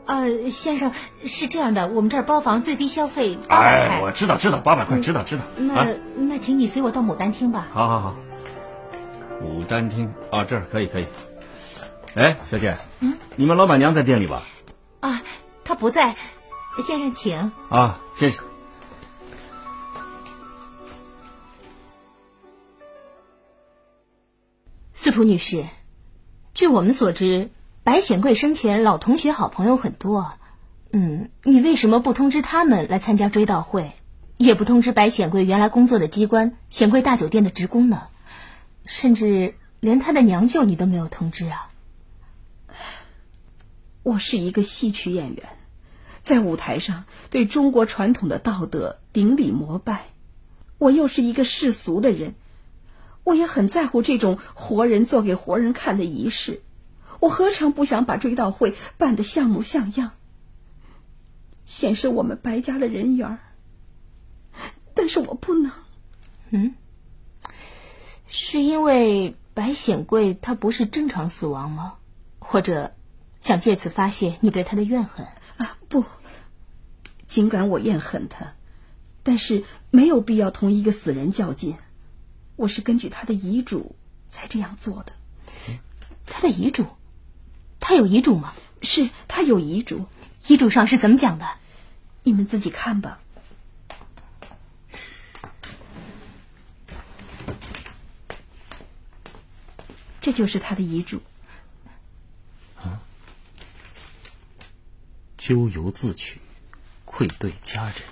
先生，是这样的，我们这儿包房最低消费800块。 哎，我知道，800块，知道。 那请你随我到牡丹厅吧。 好，牡丹厅啊，这儿可以。哎，小姐，你们老板娘在店里吧？ 啊，她不在，先生请。 啊，谢谢。 司徒女士，据我们所知，白显贵生前老同学好朋友很多，你为什么不通知他们来参加追悼会，也不通知白显贵原来工作的机关显贵大酒店的职工呢？甚至连他的娘舅你都没有通知啊？ 我是一个戏曲演员，在舞台上对中国传统的道德顶礼膜拜，我又是一个世俗的人，我也很在乎这种活人做给活人看的仪式，我何尝不想把追悼会办得像模像样，显示我们白家的人缘，但是我不能。 是因为白显贵他不是正常死亡吗？或者想借此发泄你对他的怨恨？ 不，尽管我怨恨他，但是没有必要同一个死人较劲，我是根据他的遗嘱才这样做的。 他的遗嘱？他有遗嘱吗？ 是，他有遗嘱。 遗嘱上是怎么讲的？ 你们自己看吧。这就是他的遗嘱。 咎由自取，愧对家人，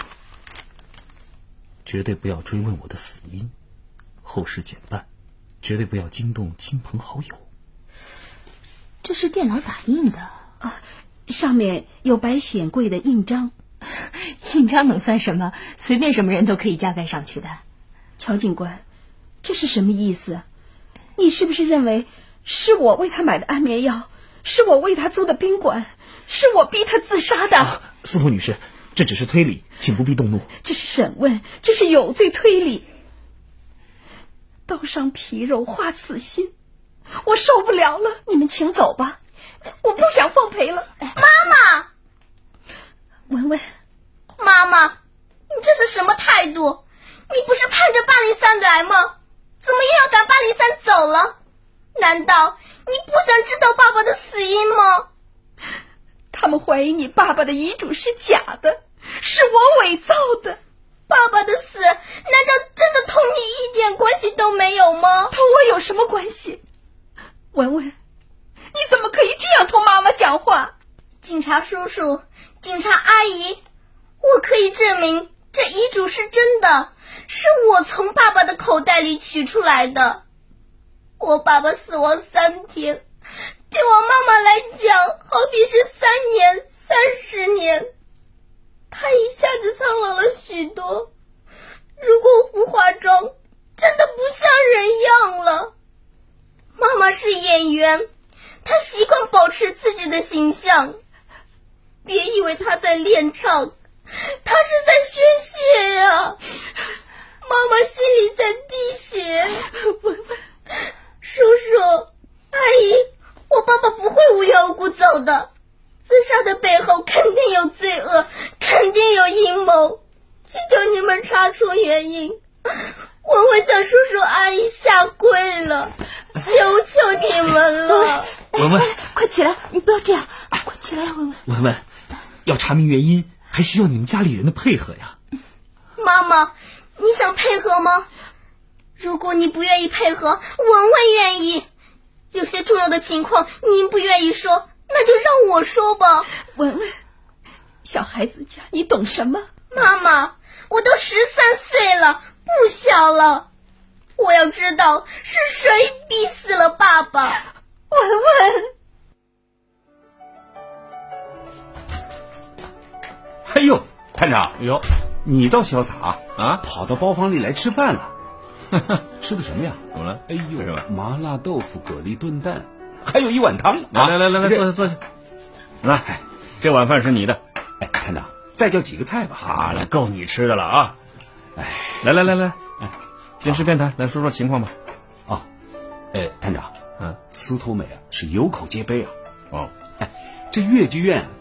绝对不要追问我的死因，后事简办，绝对不要惊动亲朋好友。 这是电脑打印的上面有白显贵的印章。 印章能算什么？随便什么人都可以加盖上去的。 乔警官，这是什么意思？你是不是认为是我为他买的安眠药，是我为他租的宾馆，是我逼他自杀的？ 司徒女士，这只是推理，请不必动怒。 这是审问，这是有罪推理。刀伤皮肉，化此心，我受不了了，你们请走吧，我不想奉陪了。 妈妈， 文文， 妈妈，你这是什么态度？你不是盼着803来吗？怎么又要赶803走了？难道你不想知道爸爸的死因吗？ 他们怀疑你爸爸的遗嘱是假的，是我伪造的。 爸爸的死难道真的同你一点关系都没有吗？ 同我有什么关系？文文，你怎么可以这样同妈妈讲话？ 警察叔叔，警察阿姨，我可以证明这遗嘱是真的，是我从爸爸的口袋里取出来的。我爸爸死亡3天，对我妈妈来讲好比是3年、30年，他一下子苍老了许多，如果我不化妆，真的不像人样了。妈妈是演员，她习惯保持自己的形象，别以为她在练唱，她是在宣泄呀。妈妈心里在滴血。叔叔阿姨，我爸爸不会无缘无故走的，自杀的背后肯定有罪恶，肯定有阴谋，请求你们查出原因。我向叔叔阿姨下跪了，求求你们了。 文文， 快起来，你不要这样，快起来呀，文文。 文文，要查明原因，还需要你们家里人的配合呀。 妈妈，你想配合吗？如果你不愿意配合，文文愿意。有些重要的情况您不愿意说，那就让我说吧。 文文，小孩子家你懂什么？ 妈妈，我都13岁了，不小了，我要知道是谁逼死了爸爸。 文文， 哎呦，探长， 哎呦， 你倒潇洒啊，跑到包房里来吃饭了。吃的什么呀？ 怎么了？ 哎呦， 什么？ 麻辣豆腐、蛤蜊炖蛋，还有一碗汤。 来，坐下。来，这碗饭是你的。 哎，探长，再叫几个菜吧。 好了，够你吃的了啊。 哎， 来，边吃边谈，来说说情况吧。 哦，探长，司徒美啊是有口皆碑啊。 哦， 哎，这越剧院